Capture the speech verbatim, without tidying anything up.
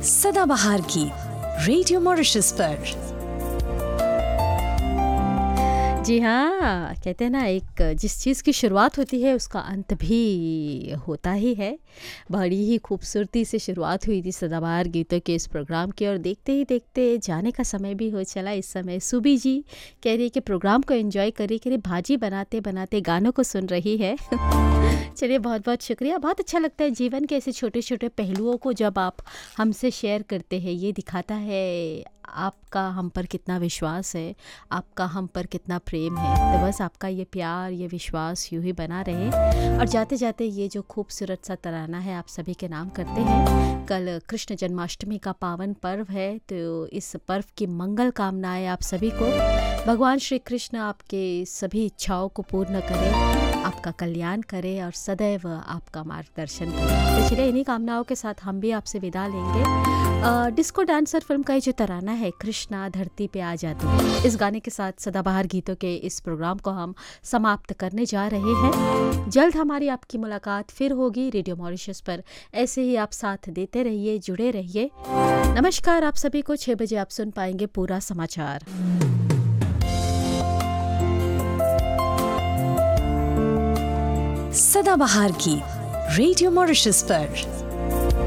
सदाबहार की radio Mauritius पर। जी हाँ, कहते हैं ना, एक जिस चीज़ की शुरुआत होती है उसका अंत भी होता ही है। बड़ी ही खूबसूरती से शुरुआत हुई थी सदाबहार गीतों के इस प्रोग्राम की, और देखते ही देखते जाने का समय भी हो चला। इस समय सुबी जी कह रही है कि प्रोग्राम को एंजॉय करिए, कह रही भाजी बनाते बनाते गानों को सुन रही है। चलिए, बहुत बहुत शुक्रिया। बहुत अच्छा लगता है जीवन के ऐसे छोटे छोटे पहलुओं को जब आप हमसे शेयर करते हैं। ये दिखाता है आपका हम पर कितना विश्वास है, आपका हम पर कितना प्रेम है। तो बस आपका ये प्यार, ये विश्वास यूं ही बना रहे। और जाते जाते ये जो खूबसूरत सा तराना है आप सभी के नाम करते हैं। कल कृष्ण जन्माष्टमी का पावन पर्व है, तो इस पर्व की मंगल कामनाएं आप सभी को। भगवान श्री कृष्ण आपके सभी इच्छाओं को पूर्ण करें, आपका कल्याण करें और सदैव आपका मार्गदर्शन करें। तो चलिए, इन्हीं कामनाओं के साथ हम भी आपसे विदा लेंगे। आ, डिस्को डांसर फिल्म का ये जो तराना है, कृष्णा धरती पे आ जाती है, इस गाने के साथ सदाबहार गीतों के इस प्रोग्राम को हम समाप्त करने जा रहे हैं। जल्द हमारी आपकी मुलाकात फिर होगी रेडियो मॉरिशस पर। ऐसे ही आप साथ देते रहिए, जुड़े रहिए। नमस्कार आप सभी को। छः बजे आप सुन पाएंगे पूरा समाचार। सदाबहार की रेडियो मॉरिशस पर।